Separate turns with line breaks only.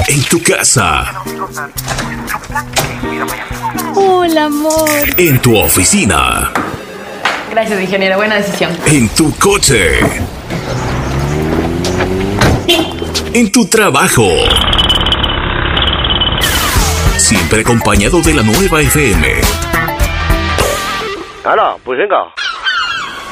En tu casa.
Hola, amor.
En tu oficina.
Gracias, ingeniero. Buena decisión.
En tu coche. En tu trabajo. Siempre acompañado de la nueva FM.
¡Hala! Pues venga.